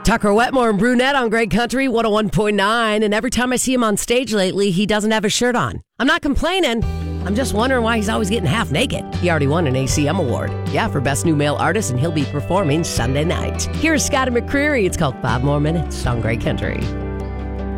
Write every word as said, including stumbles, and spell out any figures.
Tucker Wetmore and Brunette on Great Country one oh one point nine. And every time I see him on stage lately, he doesn't have a shirt on. I'm not complaining. I'm just wondering why he's always getting half naked. He already won an A C M award. Yeah, for Best New Male Artist, and he'll be performing Sunday night. Here's Scotty McCreery. It's called Five More Minutes on Great Country.